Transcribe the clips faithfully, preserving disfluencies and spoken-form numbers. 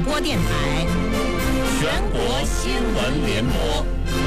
播电台，全国新闻联播。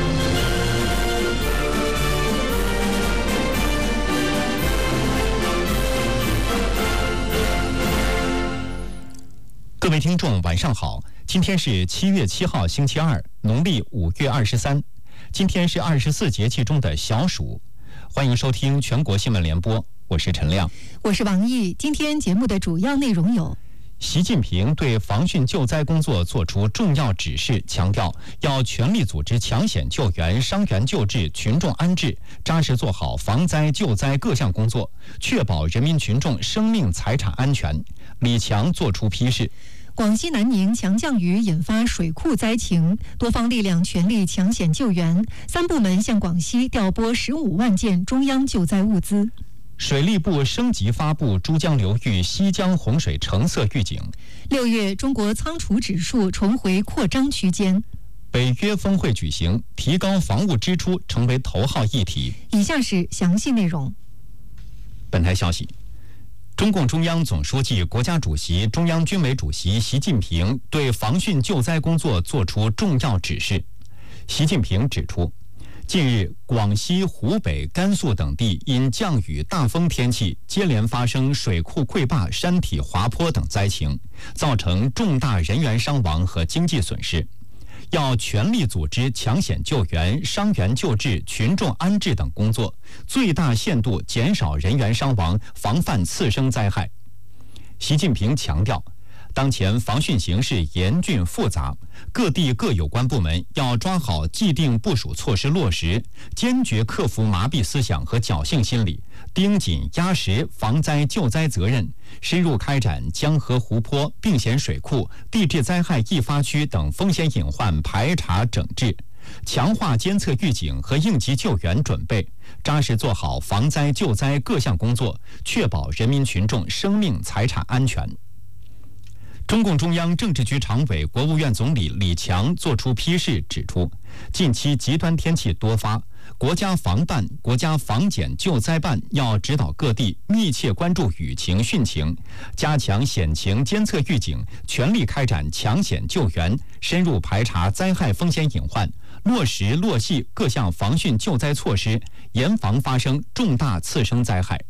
各位听众，晚上好！今天是七月七号，星期二，农历五月二十三。今天是二十四节气中的小暑。欢迎收听全国新闻联播，我是陈亮， 我是王毅。今天节目的主要内容有： 习近平对防汛救灾工作作出重要指示，强调要全力组织抢险救援、伤员救治、群众安置，扎实做好防灾救灾各项工作，确保人民群众生命财产安全。李强作出批示。 广西南宁强降雨引发水库灾情，多方力量全力抢险救援，三部门向广西调拨十五万件中央救灾物资。 水利部升级发布珠江流域西江洪水橙色预警。 六月，中国仓储指数重回扩张区间。 北约峰会举行，提高防务支出成为头号议题。 以下是详细内容。 本台消息。中共中央总书记、国家主席、中央军委主席习近平对防汛救灾工作作出重要指示。习近平指出，近日广西、湖北、甘肃等地因降雨、大风天气接连发生水库溃坝、山体滑坡等灾情，造成重大人员伤亡和经济损失。要全力组织抢险救援、伤员救治、群众安置等工作，最大限度减少人员伤亡，防范次生灾害。习近平强调，当前防汛形势严峻复杂，各地各有关部门要抓好既定部署措施落实，坚决克服麻痹思想和侥幸心理，盯紧压实防灾救灾责任，深入开展江河湖泊、并险水库、地质灾害易发区等风险隐患排查整治，强化监测预警和应急救援准备，扎实做好防灾救灾各项工作，确保人民群众生命财产安全。中共中央政治局常委、国务院总理李强作出批示，指出，近期极端天气多发，国家防办、国家防检救灾办要指导各地密切关注雨情汛情，加强险情监测预警，全力开展抢险救援，深入排查灾害风险隐患，落实落细各项防汛救灾措施，严防发生重大次生灾害。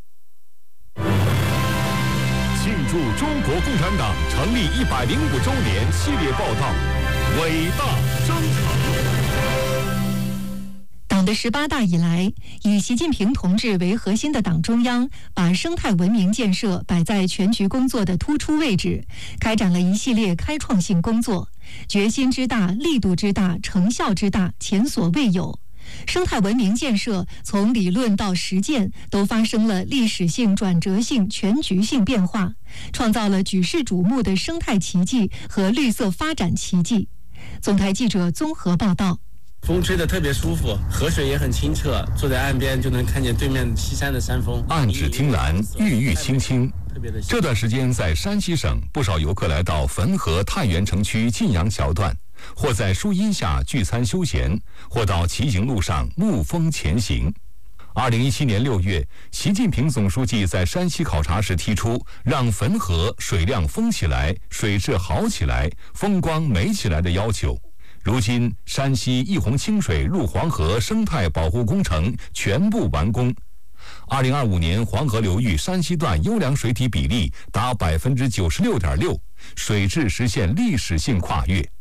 庆祝中国共产党成立一百零五周年系列报道，伟大征程。 党的十八大以来，以习近平同志为核心的党中央把生态文明建设摆在全局工作的突出位置，开展了一系列开创性工作，决心之大、力度之大、成效之大，前所未有。生态文明建设从理论到实践都发生了历史性、转折性、全局性变化，创造了举世瞩目的生态奇迹和绿色发展奇迹。总台记者综合报道。 风吹得特别舒服，河水也很清澈，坐在岸边就能看见对面西山的山峰。 岸芷汀兰，郁郁青青。这段时间在山西省，不少游客来到汾河太原城区晋阳桥段，或在树荫下聚餐休闲，或到骑行路上沐风前行。二零一七年六月，习近平总书记在山西考察时提出，让汾河水量丰起来、水质好起来、风光美起来的要求。如今，山西一洪清水入黄河生态保护工程全部完工。二零二五年，黄河流域山西段优良水体比例达百分之九十六点六，水质实现历史性跨越。